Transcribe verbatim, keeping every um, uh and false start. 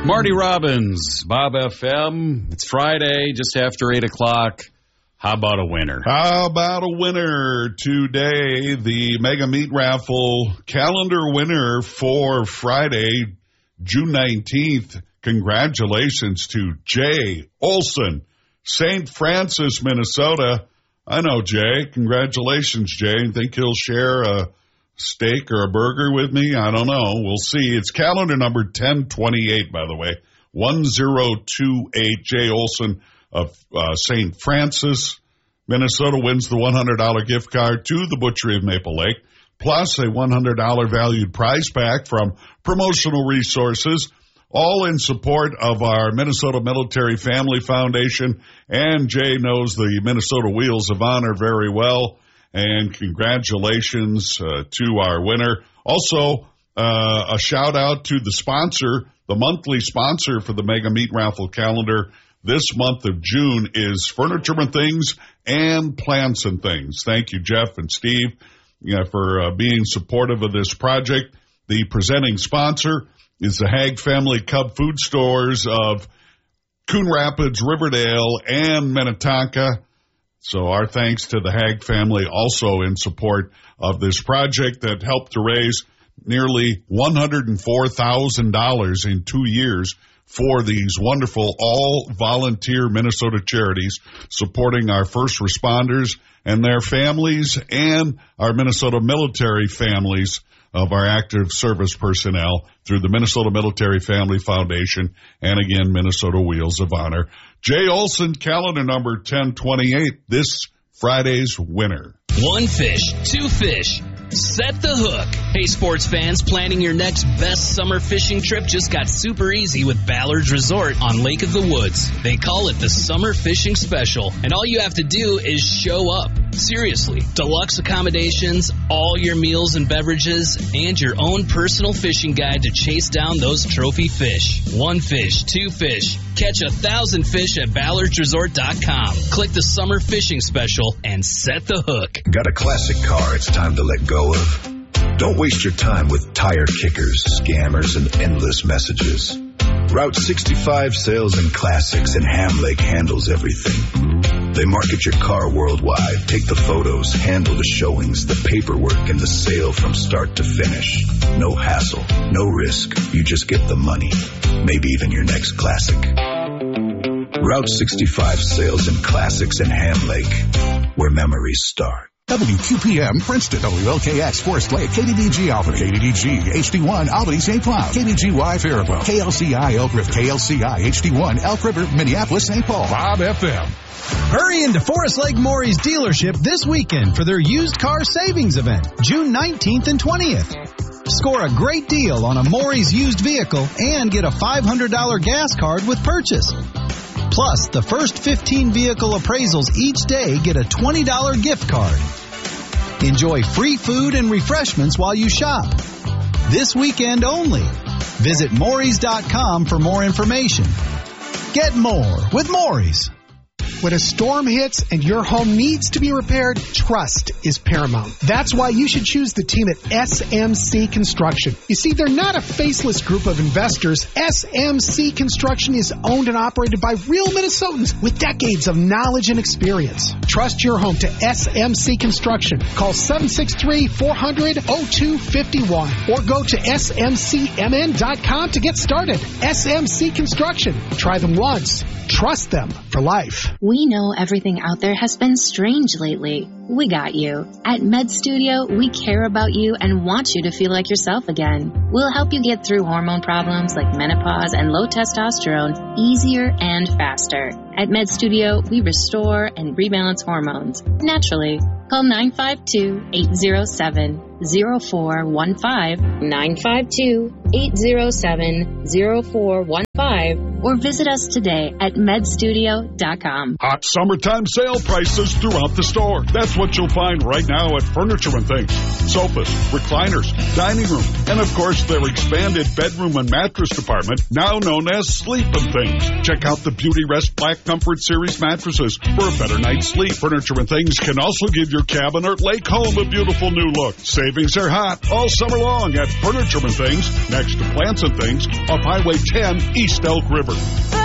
Marty Robbins, Bob F M. It's Friday, just after eight o'clock. How about a winner? How about a winner today? The Mega Meat Raffle calendar winner for Friday, June nineteenth. Congratulations to Jay Olson, Saint Francis, Minnesota. I know Jay. Congratulations, Jay. Think he'll share a steak or a burger with me? I don't know. We'll see. It's calendar number ten twenty-eight, by the way. one zero two eight. Jay Olson of uh, Saint Francis, Minnesota wins the one hundred dollars gift card to the Butchery of Maple Lake, plus a one hundred dollars valued prize pack from Promotional Resources, all in support of our Minnesota Military Family Foundation. And Jay knows the Minnesota Wheels of Honor very well. And congratulations uh, to our winner. Also, uh, a shout out to the sponsor, the monthly sponsor for the Mega Meat Raffle calendar this month of June is Furniture and Things and Plants and Things. Thank you, Jeff and Steve, you know, for uh, being supportive of this project. The presenting sponsor is the Haag Family Cub Food Stores of Coon Rapids, Riverdale, and Minnetonka. So our thanks to the Haag family, also in support of this project that helped to raise nearly one hundred four thousand dollars in two years for these wonderful all-volunteer Minnesota charities supporting our first responders and their families and our Minnesota military families of our active service personnel through the Minnesota Military Family Foundation and, again, Minnesota Wheels of Honor. Jay Olson, calendar number ten twenty-eight, this Friday's winner. One fish, two fish. Set the hook. Hey, sports fans, planning your next best summer fishing trip just got super easy with Ballard's Resort on Lake of the Woods. They call it the Summer Fishing Special, and all you have to do is show up. Seriously, deluxe accommodations, all your meals and beverages, and your own personal fishing guide to chase down those trophy fish. One fish, two fish. Catch a thousand fish at ballards resort dot com. Click the Summer Fishing Special and set the hook. Got a classic car it's time to let go of? Don't waste your time with tire kickers, scammers, and endless messages. Route sixty-five Sales and Classics in Ham Lake handles everything. They market your car worldwide, take the photos, handle the showings, the paperwork, and the sale from start to finish. No hassle, no risk. You just get the money. Maybe even your next classic. Route sixty-five Sales and Classics in Ham Lake, where memories start. W Q P M, Princeton, W L K X, Forest Lake, K D D G Alpha, K D D G, H D one, Albany, Saint Cloud, K D G Y, Faribault, K L C I, Elk River, K L C I, H D one, Elk River, Minneapolis, Saint Paul, Bob F M. Hurry into Forest Lake Maury's dealership this weekend for their used car savings event, June nineteenth and twentieth. Score a great deal on a Maury's used vehicle and get a five hundred dollars gas card with purchase. Plus, the first fifteen vehicle appraisals each day get a twenty dollars gift card. Enjoy free food and refreshments while you shop. This weekend only. Visit Maury's dot com for more information. Get more with Maury's. When a storm hits and your home needs to be repaired, trust is paramount. That's why you should choose the team at S M C Construction. You see, they're not a faceless group of investors. S M C Construction is owned and operated by real Minnesotans with decades of knowledge and experience. Trust your home to S M C Construction. Call seven six three, four hundred, oh two five one or go to S M C M N dot com to get started. S M C Construction. Try them once. Trust them for life. We know everything out there has been strange lately. We got you. At Med Studio, we care about you and want you to feel like yourself again. We'll help you get through hormone problems like menopause and low testosterone easier and faster. At Med Studio, we restore and rebalance hormones naturally. Call nine five two, eight zero seven, zero four one five, nine five two, eight zero seven, zero four one five, or visit us today at med studio dot com. Hot summertime sale prices throughout the store. That's what you'll find right now at Furniture and Things. Sofas, recliners, dining room, and of course their expanded bedroom and mattress department, now known as Sleep and Things. Check out the Beauty Rest Black Comfort Series mattresses for a better night's sleep. Furniture and Things can also give your cabin or lake home a beautiful new look. Savings are hot all summer long at Furniture and Things, next to Plants and Things off Highway ten, East Elk River.